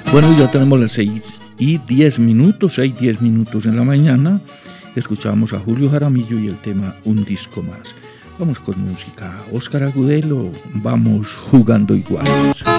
Bueno, ya tenemos las 6:10, 6:10 en la mañana. Escuchamos a Julio Jaramillo y el tema Un disco más. Vamos con música. Óscar Agudelo, vamos jugando iguales.